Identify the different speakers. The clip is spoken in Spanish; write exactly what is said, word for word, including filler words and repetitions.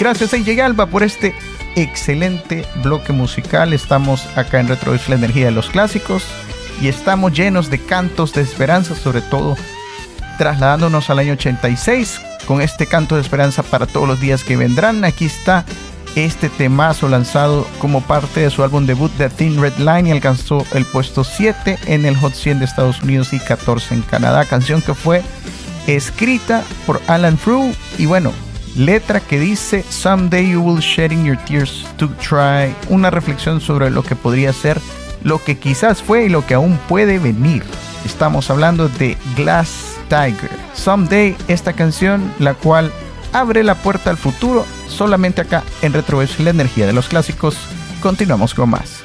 Speaker 1: Gracias a A J Alba por este excelente bloque musical. Estamos acá en Retroverse, la energía de los clásicos, y estamos llenos de cantos de esperanza, sobre todo trasladándonos al año ochenta y seis con este canto de esperanza para todos los días que vendrán. Aquí está este temazo lanzado como parte de su álbum debut The Thin Red Line y alcanzó el puesto siete en el Hot cien de Estados Unidos y catorce en Canadá. Canción que fue escrita por Alan Frew y bueno, letra que dice: Someday you will shedding your tears to try. Una reflexión sobre lo que podría ser, lo que quizás fue y lo que aún puede venir. Estamos hablando de Glass Tiger. Someday, esta canción, la cual abre la puerta al futuro, solamente acá en Retroverse, la energía de los clásicos. Continuamos con más.